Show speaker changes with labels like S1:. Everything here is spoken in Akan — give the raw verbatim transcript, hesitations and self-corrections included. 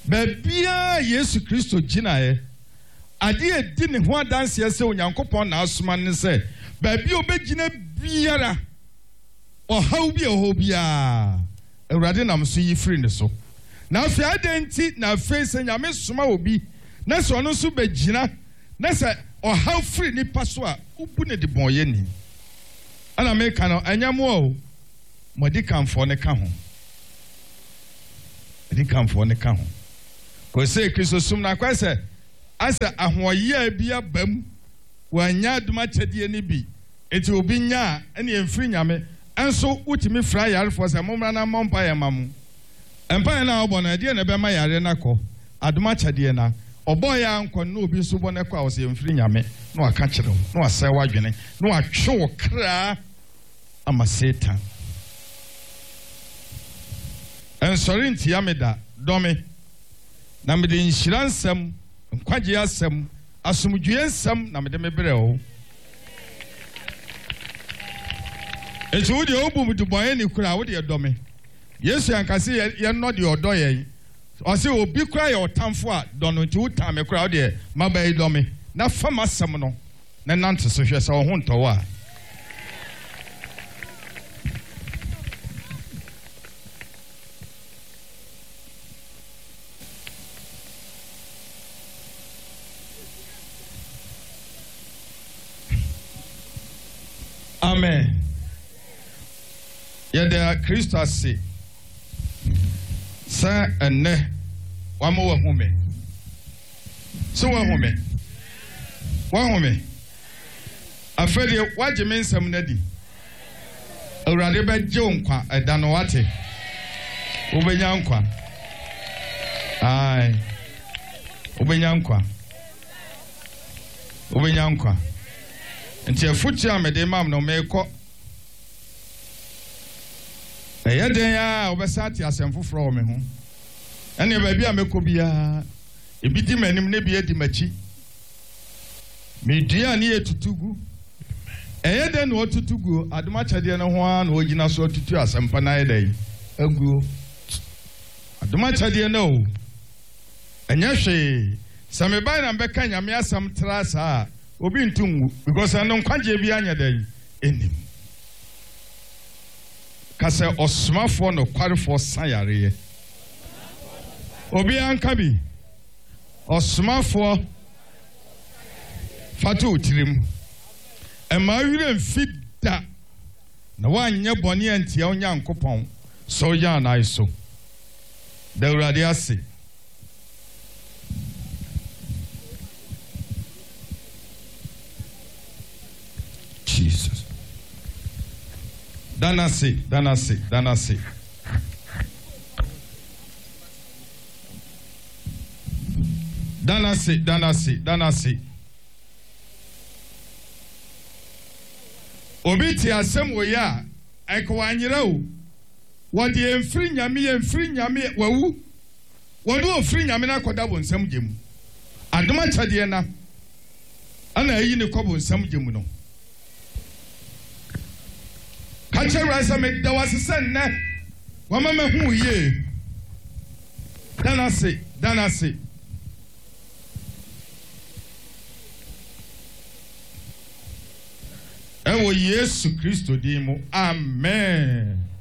S1: Babia Yesu Kristo ginae ade edi ne ho adanse ese onyankopon na asoma ne se babia obegina biara ohaw bi oho bia awurade nam so yi free ne so na afi adenti na face nyame soma obi na so no so begina na se ohaw free ni paso a ubu ne de bonye ni ana me ka no anyamo o modi kamfo ne ka ho modi kamfo ne ka ho ko se Kristo sum na kwa se asa ahoye bia bam wanya aduma chedie ni bi eti obi nya ene emfiri nyame enso utimi fra yare for se momra na mompa ye mamu empa na obo na de na be ma yare na ko aduma chedie na obo ya anko na obi so bo na kwa o se emfiri nyame na aka kire na wasa wadwene na watwe wo kra ama Satan ensori ntia meda dome na me de nhiransam nkwaje asem asomdwe nsam na me de mebrɛ o etu wo de obu mu de boye ni kura wo de dome Yesu ankase ye no de odo ye o se obi kura ye otamfo a dono nti wo tam me kura wo de mabai dome na fama asem no na nante so hwɛ sɛ wo ho ntɔwo a Amen. Yada Christo say, Sir and ne, one more woman. So one woman. One woman. I feel you, what you mean, some neddy. A radical jonqua, a danawati. Ubenyanqua. Aye. Ubenyanqua. Ubenyanqua. Nti afutia me de mam no meko eya den ya obesati asemfoforo me ho ene ba bia meko bia ebidi manim ne bia di machi me dua ne etutugu eya den no otutugu adoma chade ne ho a na ogina so otutu asempa na yedai aguo adoma chade ne o enya hwe same bai na mbeka nyame asam trasa obi ntungu because I don't kwaje bi anya dai enim kase osmafo no kwarefo sayare obi anka bi osmafo fatu tirim ema wire mfida na wanye boni antia onyankopon so ya na iso da urade ase Jesus. Danasi, danasi, danasi. Danasi, danasi, danasi. Obiti asem wo ya, ekwanyira o. Wodi emfiri nyame emfiri nyame wawu. Wodi ofiri nyame na koda bo nsam gemu. Adoma chade na. Ana yi ne kobo nsam gemu no. Kache rasa me da wasisen na wama me hu ye danase danase ewo Yesu Kristo di mu amen.